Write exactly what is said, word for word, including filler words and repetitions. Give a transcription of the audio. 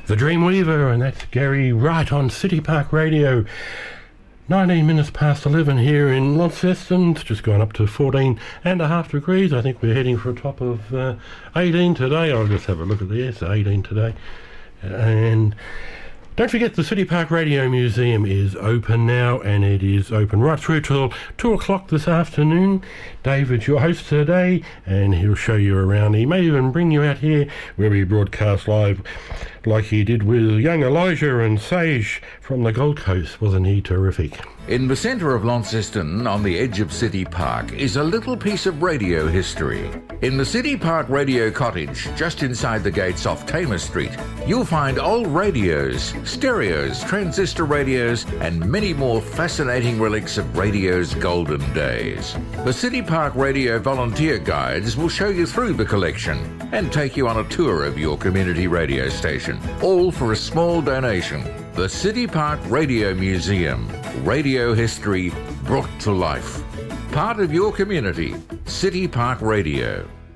The Dreamweaver, and that's Gary Wright on City Park Radio. nineteen minutes past eleven here in Launceston. It's just gone up to fourteen and a half degrees. I think we're heading for a top of uh, eighteen today. I'll just have a look at this. eighteen today. And don't forget, the City Park Radio Museum is open now, and it is open right through till two o'clock this afternoon. David's your host today, and he'll show you around. He may even bring you out here where we broadcast live like he did with young Elijah and Sage from the Gold Coast. Wasn't he terrific? In the centre of Launceston, on the edge of City Park, is a little piece of radio history. In the City Park Radio Cottage, just inside the gates off Tamer Street, you'll find old radios, stereos, transistor radios, and many more fascinating relics of radio's golden days. The City Park Radio volunteer guides will show you through the collection and take you on a tour of your community radio station, all for a small donation. The City Park Radio Museum. Radio history brought to life. Part of your community. City Park Radio.